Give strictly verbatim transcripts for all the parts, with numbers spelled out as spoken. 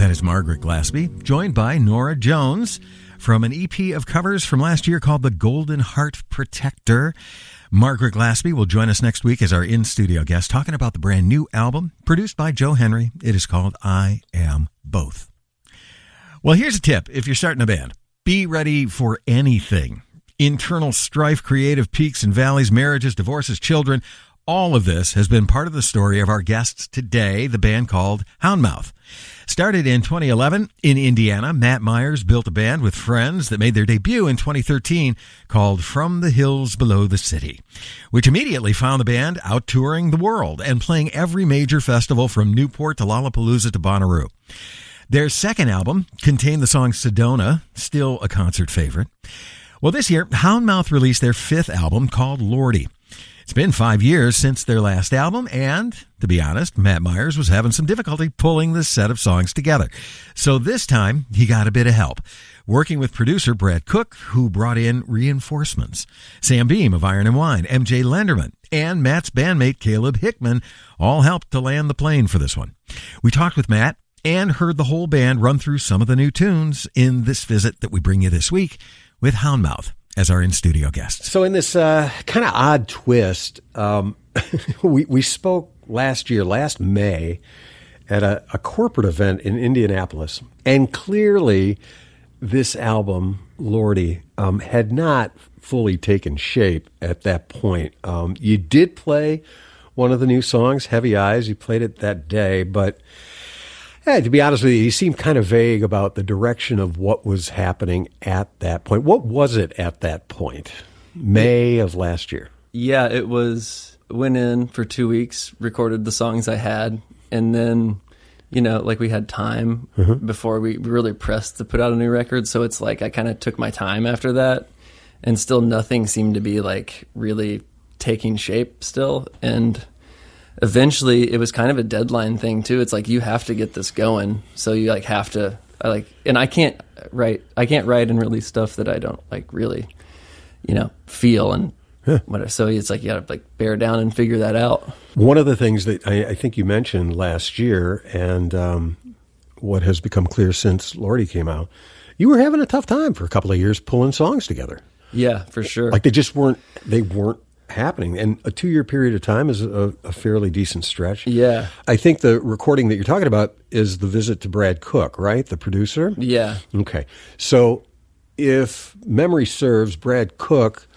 That is Margaret Glaspie, joined by Norah Jones from an E P of covers from last year called The Golden Heart Protector. Margaret Glaspie will join us next week as our in-studio guest, talking about the brand new album produced by Joe Henry. It is called I Am Both. Well, here's a tip. If you're starting a band, be ready for anything. Internal strife, creative peaks and valleys, marriages, divorces, children. All of this has been part of the story of our guests today, the band called Houndmouth. Started in twenty eleven in Indiana, Matt Myers built a band with friends that made their debut in twenty thirteen called From the Hills Below the City, which immediately found the band out touring the world and playing every major festival from Newport to Lollapalooza to Bonnaroo. Their second album contained the song Sedona, still a concert favorite. Well, this year, Houndmouth released their fifth album called Lordy. It's been five years since their last album, and, to be honest, Matt Myers was having some difficulty pulling this set of songs together. So this time, he got a bit of help, working with producer Brad Cook, who brought in reinforcements. Sam Beam of Iron and Wine, M J Lenderman, and Matt's bandmate Caleb Hickman all helped to land the plane for this one. We talked with Matt and heard the whole band run through some of the new tunes in this visit that we bring you this week with Houndmouth as our in-studio guest. So in this uh, kind of odd twist, um, we, we spoke last year, last May, at a, a corporate event in Indianapolis. And clearly, this album, Lordy, um, had not fully taken shape at that point. Um, you did play one of the new songs, Heavy Eyes. You played it that day, but yeah, to be honest with you, you seemed kind of vague about the direction of what was happening at that point. What was it at that point? May of last year. Yeah, it was, went in for two weeks, recorded the songs I had, and then, you know, like we had time mm-hmm. before we really pressed to put out a new record, so it's like I kind of took my time after that, and still nothing seemed to be like really taking shape still, and eventually it was kind of a deadline thing too. It's like you have to get this going, so you like have to I like and I can't write I can't write and release stuff that I don't like really, you know, feel and huh. whatever. So it's like you gotta like bear down and figure that out. One of the things that I, I think you mentioned last year, and um, what has become clear since Lordy came out, you were having a tough time for a couple of years pulling songs together. Yeah, for sure. Like they just weren't they weren't happening, and a two-year period of time is a, a fairly decent stretch. Yeah. I think the recording that you're talking about is the visit to Brad Cook, right? The producer? Yeah. Okay. So if memory serves, Brad Cook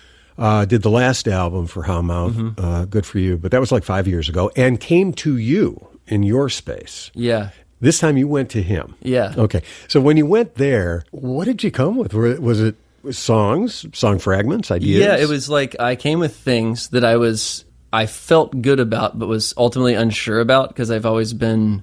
uh, did the last album for Houndmouth, mm-hmm. uh, good for you, but that was like five years ago, and came to you in your space. Yeah. This time you went to him. Yeah. Okay. So when you went there, what did you come with? Was it songs, song fragments, ideas? Yeah, it was like I came with things that I was, I felt good about, but was ultimately unsure about because I've always been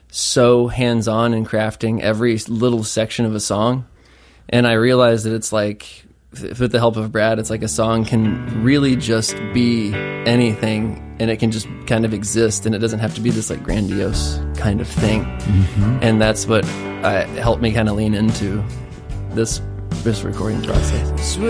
so hands-on in crafting every little section of a song. And I realized that it's like, with the help of Brad, it's like a song can really just be anything and it can just kind of exist and it doesn't have to be this like grandiose kind of thing. Mm-hmm. And that's what uh, helped me kind of lean into this this recording process.